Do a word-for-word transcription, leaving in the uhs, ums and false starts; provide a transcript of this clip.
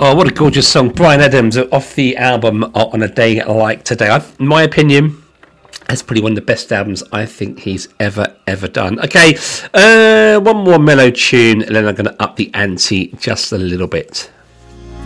Oh, what a gorgeous song. Bryan Adams off the album On a Day Like Today. I've, in my opinion, that's probably one of the best albums I think he's ever, ever done. Okay, uh, one more mellow tune, and then I'm going to up the ante just a little bit.